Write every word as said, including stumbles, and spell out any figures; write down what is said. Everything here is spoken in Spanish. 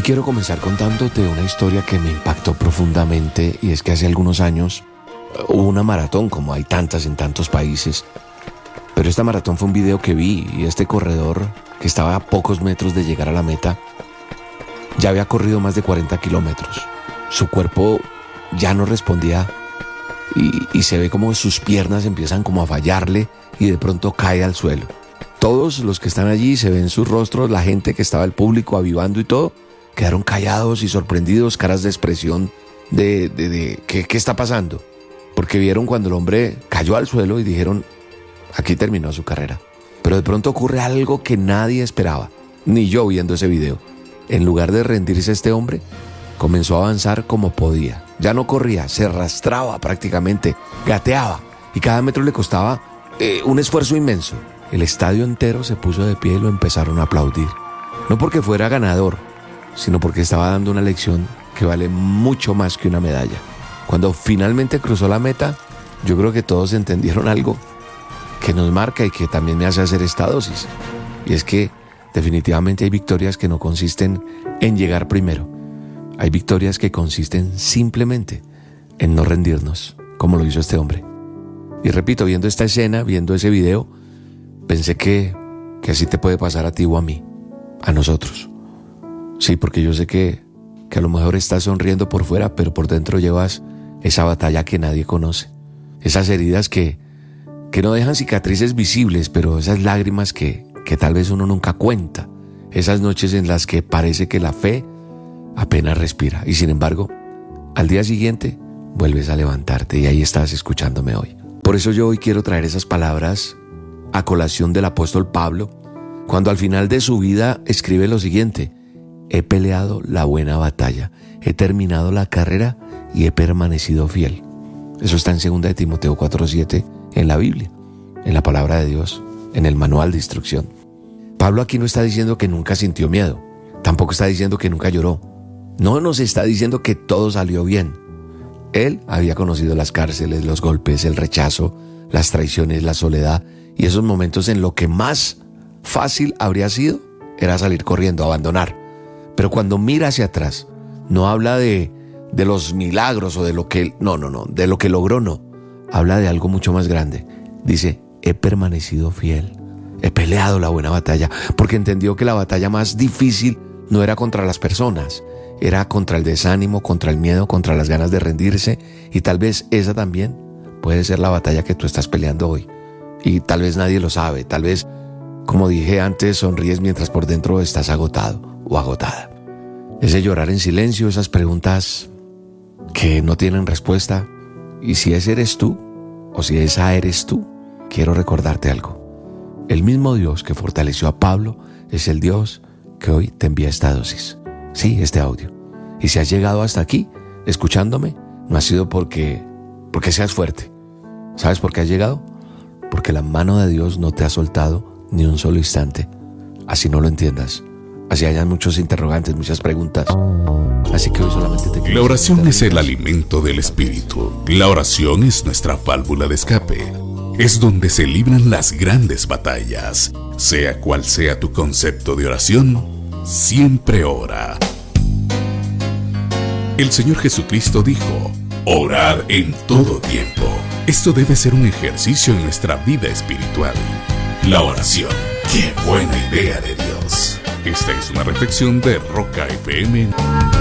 Hoy quiero comenzar contándote una historia que me impactó profundamente, y es que hace algunos años hubo una maratón, como hay tantas en tantos países, pero esta maratón fue un video que vi, y este corredor, que estaba a pocos metros de llegar a la meta, ya había corrido más de cuarenta kilómetros. Su cuerpo ya no respondía y, y se ve como sus piernas empiezan como a fallarle y de pronto cae al suelo. Todos los que están allí, se ven sus rostros, la gente que estaba, el público avivando y todo, quedaron callados y sorprendidos, caras de expresión de, de, de ¿qué, ¿qué está pasando? Porque vieron cuando el hombre cayó al suelo y dijeron, aquí terminó su carrera. Pero de pronto ocurre algo que nadie esperaba, ni yo viendo ese video. En lugar de rendirse este hombre, comenzó a avanzar como podía. Ya no corría, se arrastraba prácticamente, gateaba, y cada metro le costaba eh, un esfuerzo inmenso. El estadio entero se puso de pie y lo empezaron a aplaudir. No porque fuera ganador, sino porque estaba dando una lección que vale mucho más que una medalla. Cuando finalmente cruzó la meta, yo creo que todos entendieron algo que nos marca y que también me hace hacer esta dosis. Y es que definitivamente hay victorias que no consisten en llegar primero. Hay victorias que consisten simplemente en no rendirnos, como lo hizo este hombre. Y repito, viendo esta escena, viendo ese video, pensé que, que así te puede pasar a ti o a mí, a nosotros. Sí, porque yo sé que, que a lo mejor estás sonriendo por fuera, pero por dentro llevas esa batalla que nadie conoce. Esas heridas que, que no dejan cicatrices visibles, pero esas lágrimas que, que tal vez uno nunca cuenta. Esas noches en las que parece que la fe apenas respira. Y sin embargo, al día siguiente vuelves a levantarte y ahí estás escuchándome hoy. Por eso yo hoy quiero traer esas palabras a colación del apóstol Pablo, cuando al final de su vida escribe lo siguiente: he peleado la buena batalla, he terminado la carrera y he permanecido fiel. Eso está en segunda de Timoteo cuatro siete en la Biblia, en la palabra de Dios, en el manual de instrucción. Pablo aquí no está diciendo que nunca sintió miedo, tampoco está diciendo que nunca lloró. No nos está diciendo que todo salió bien. Él había conocido las cárceles, los golpes, el rechazo, las traiciones, la soledad, y esos momentos en lo que más fácil habría sido era salir corriendo, abandonar. Pero cuando mira hacia atrás, no habla de, de los milagros o de lo que, no, no, no, de lo que logró, no. Habla de algo mucho más grande. Dice, he permanecido fiel, he peleado la buena batalla, porque entendió que la batalla más difícil no era contra las personas, era contra el desánimo, contra el miedo, contra las ganas de rendirse, y tal vez esa también puede ser la batalla que tú estás peleando hoy. Y tal vez nadie lo sabe, tal vez, como dije antes, sonríes mientras por dentro estás agotado o agotada. Ese llorar en silencio, esas preguntas que no tienen respuesta. Y si ese eres tú, o si esa eres tú, quiero recordarte algo. El mismo Dios que fortaleció a Pablo es el Dios que hoy te envía esta dosis. Sí, este audio. Y si has llegado hasta aquí, escuchándome, no ha sido porque, porque seas fuerte. ¿Sabes por qué has llegado? Porque la mano de Dios no te ha soltado ni un solo instante. Así no lo entiendas. Así hayan muchos interrogantes, muchas preguntas. Así que hoy solamente te quiero... La oración es el alimento del espíritu. La oración es nuestra válvula de escape. Es donde se libran las grandes batallas. Sea cual sea tu concepto de oración, siempre ora. El Señor Jesucristo dijo, orad en todo tiempo. Esto debe ser un ejercicio en nuestra vida espiritual. La oración. ¡Qué buena idea de Dios! Esta es una reflexión de Roca F M.